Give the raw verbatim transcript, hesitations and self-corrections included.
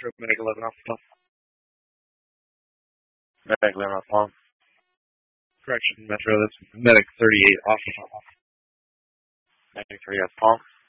Metro, Medic eleven off the pump. Medic eleven off the pump. Correction, Metro, that's Medic thirty-eight off the pump. Medic thirty-eight off the pump.